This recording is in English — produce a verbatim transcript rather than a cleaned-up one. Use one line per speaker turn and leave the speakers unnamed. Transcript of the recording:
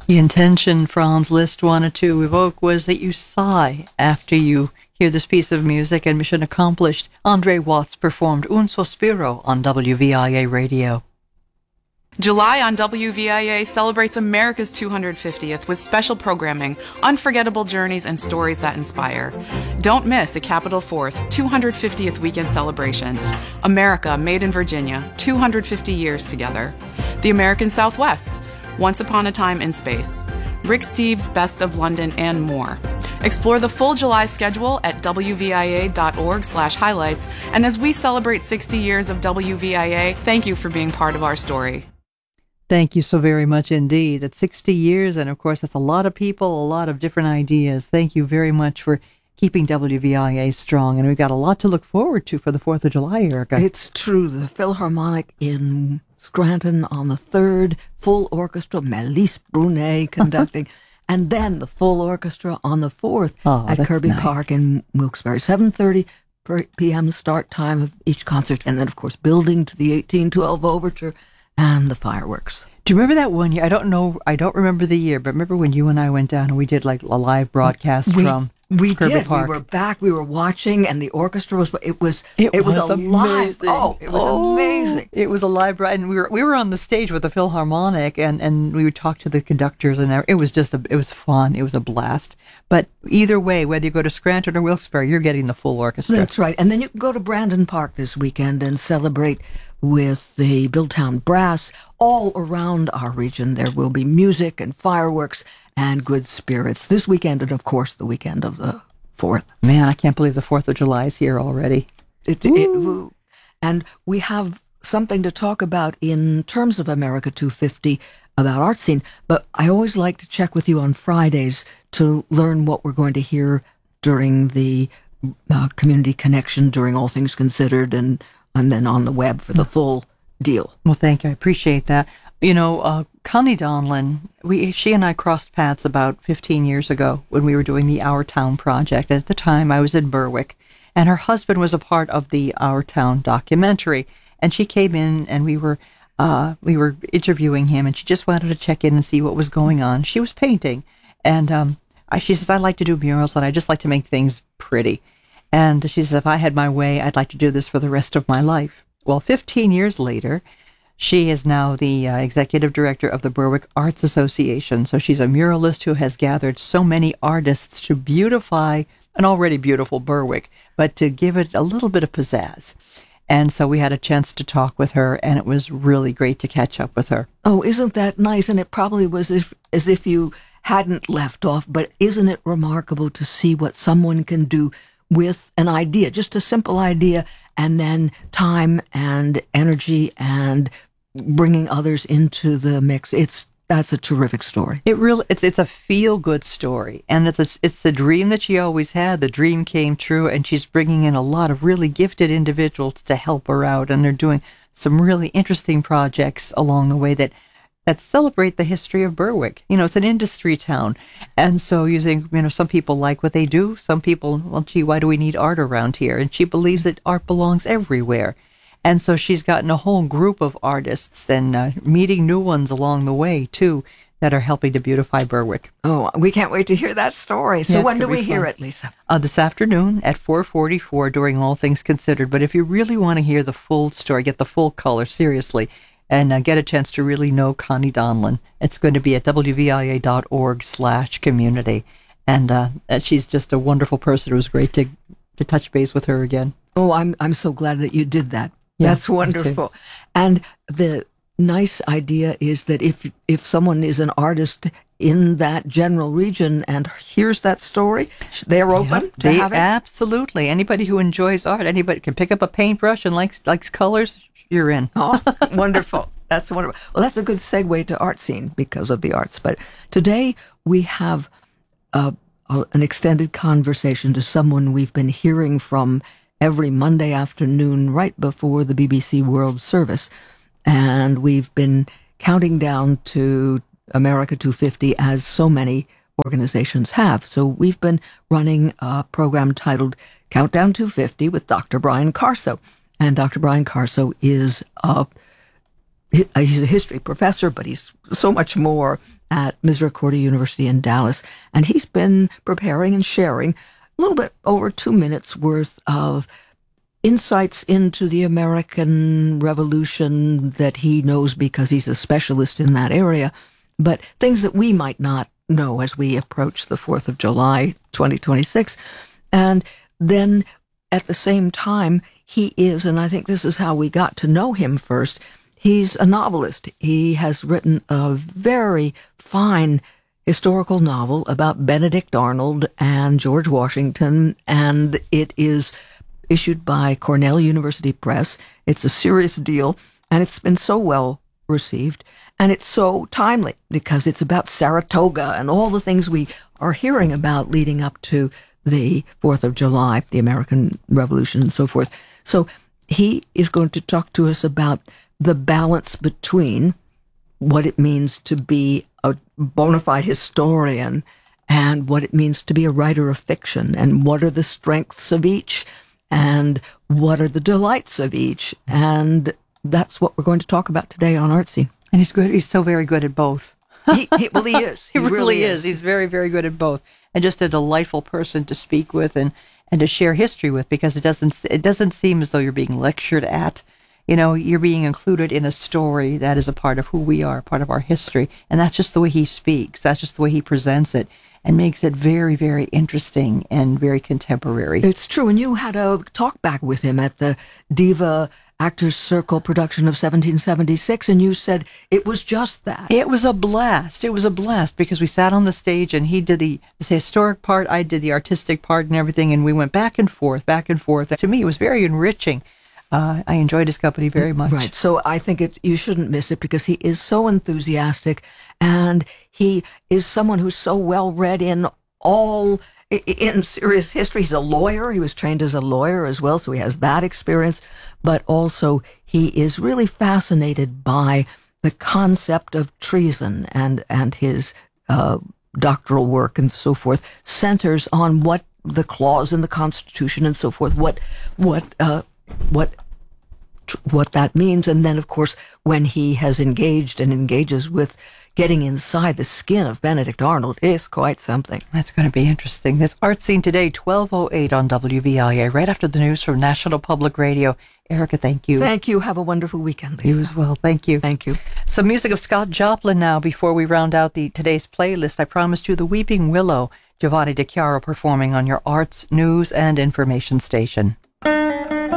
The intention Franz Liszt wanted to evoke was that you sigh after you hear this piece of music, and mission accomplished. Andre Watts performed Un Sospiro on W V I A Radio.
July on W V I A celebrates America's two hundred fiftieth with special programming, unforgettable journeys, and stories that inspire. Don't miss a Capitol Fourth two hundred fiftieth weekend celebration. America, made in Virginia, two hundred fifty years together. The American Southwest, Once Upon a Time in Space. Rick Steves' Best of London, and more. Explore the full July schedule at W V I A dot org slash highlights. And as we celebrate sixty years of W V I A, thank you for being part of our story.
Thank you so very much indeed. It's sixty years, and of course, that's a lot of people, a lot of different ideas. Thank you very much for keeping W V I A strong, and we've got a lot to look forward to for the fourth of July, Erica.
It's true. The Philharmonic in Scranton on the third, full orchestra, Melisse Brunet conducting, and then the full orchestra on the fourth
oh,
at Kirby
nice.
Park in Wilkes-Barre. seven thirty p.m. start time of each concert, and then, of course, building to the eighteen twelve Overture and the fireworks.
Do you remember that one year? I don't know. I don't remember the year, but remember when you and I went down and we did like a live broadcast
we,
from
we
Kirby
did.
Park?
We were back. We were watching, and the orchestra was. It was.
It,
it was,
was
a live.
amazing.
Oh, it was
oh,
amazing.
It was a live, and we were we were on the stage with the Philharmonic, and, and we would talk to the conductors, and it was just a, it was fun. It was a blast. But either way, whether you go to Scranton or Wilkes-Barre, you're getting the full orchestra.
That's right. And then you can go to Brandon Park this weekend and celebrate with the Billtown Brass. All around our region, there will be music and fireworks and good spirits this weekend, and of course the weekend of the fourth.
Man, I can't believe the fourth of July is here already.
It, it, and we have something to talk about in terms of America two fifty about art scene, but I always like to check with you on Fridays to learn what we're going to hear during the uh, Community Connection, during All Things Considered, and, and then on the web for the full deal.
Well, thank you. I appreciate that. You know, uh, Connie Donlin, we, she and I crossed paths about fifteen years ago when we were doing the Our Town project. At the time, I was in Berwick, and her husband was a part of the Our Town documentary. And she came in, and we were uh, we were interviewing him, and she just wanted to check in and see what was going on. She was painting, and um, I, she says, I like to do murals, and I just like to make things pretty. And she says, if I had my way, I'd like to do this for the rest of my life. Well, fifteen years later, she is now the uh, executive director of the Berwick Arts Association. So she's a muralist who has gathered so many artists to beautify an already beautiful Berwick, but to give it a little bit of pizzazz. And so we had a chance to talk with her, and it was really great to catch up with her.
Oh, isn't that nice? And it probably was if, as if you hadn't left off, but isn't it remarkable to see what someone can do with an idea, just a simple idea, and then time and energy and bringing others into the mix. It's that's a terrific story.
It really it's it's a feel good story, and it's a, it's a dream that she always had. The dream came true, and she's bringing in a lot of really gifted individuals to help her out, and they're doing some really interesting projects along the way that that celebrate the history of Berwick. You know, it's an industry town, and so you think, you know, some people like what they do. Some people, well, gee, why do we need art around here? And she believes that art belongs everywhere. And so she's gotten a whole group of artists and uh, meeting new ones along the way, too, that are helping to beautify Berwick.
Oh, we can't wait to hear that story. So
yeah,
when do we
fun.
hear it, Lisa?
Uh, this afternoon at four forty-four during All Things Considered. But if you really want to hear the full story, get the full color, seriously, and uh, get a chance to really know Connie Donlin, it's going to be at W V I A dot org slash community. And uh, she's just a wonderful person. It was great to, to touch base with her again.
Oh, I'm I'm so glad that you did that.
Yeah,
That's wonderful. And the nice idea is that if if someone is an artist in that general region and hears that story, they're open
yep,
to
they,
have it?
Absolutely. Anybody who enjoys art, anybody can pick up a paintbrush and likes likes colors, you're in.
Oh, wonderful. That's wonderful. Well, that's a good segue to art scene because of the arts. But today we have uh, an extended conversation to someone we've been hearing from every Monday afternoon right before the B B C World Service. And we've been counting down to America two fifty as so many organizations have. So we've been running a program titled Countdown two fifty with Doctor Brian Carso. And Doctor Brian Carso is a, he's a history professor, but he's so much more at Misericordia University in Dallas. And he's been preparing and sharing a little bit over two minutes worth of insights into the American Revolution that he knows because he's a specialist in that area, but things that we might not know as we approach the fourth of July, twenty twenty-six. And then at the same time, he is, and I think this is how we got to know him first, he's a novelist. He has written a very fine historical novel about Benedict Arnold and George Washington, and it is issued by Cornell University Press. It's a serious deal, and it's been so well received, and it's so timely because it's about Saratoga and all the things we are hearing about leading up to the fourth of July, the American Revolution, and so forth. So he is going to talk to us about the balance between what it means to be a bona fide historian and what it means to be a writer of fiction, and what are the strengths of each, and what are the delights of each. And that's what we're going to talk about today on Artsy.
And he's good. He's so very good at both.
he, he, well, he is.
He, he really, really is. is. He's very, very good at both, and just a delightful person to speak with and, and to share history with, because it doesn't it doesn't seem as though you're being lectured at. You know, you're being included in a story that is a part of who we are, part of our history, and that's just the way he speaks. That's just the way he presents it, and makes it very, very interesting and very contemporary.
It's true, and you had a talk back with him at the Diva Actors Circle production of seventeen seventy-six, and you said it was just that.
It was a blast. It was a blast because we sat on the stage, and he did the, the historic part, I did the artistic part and everything, and we went back and forth, back and forth. To me, it was very enriching. Uh, I enjoyed his company very much.
Right. So I think it, you shouldn't miss it because he is so enthusiastic, and he is someone who's so well read in all in serious history. He's a lawyer. He was trained as a lawyer as well, so he has that experience. But also he is really fascinated by the concept of treason, and and his uh, doctoral work and so forth centers on what the clause in the Constitution and so forth, what what uh, what what that means. And then, of course, when he has engaged and engages with getting inside the skin of Benedict Arnold, is quite something.
That's going to be interesting. That's Art Scene today, twelve oh eight on W V I A, right after the news from National Public Radio. Erica, thank you.
Thank you. Have a wonderful weekend, Lisa.
You as well. Thank you.
Thank you.
Some music of Scott Joplin now before we round out the today's playlist. I promised you The Weeping Willow, Giovanni Di Chiaro performing on your arts, news, and information station.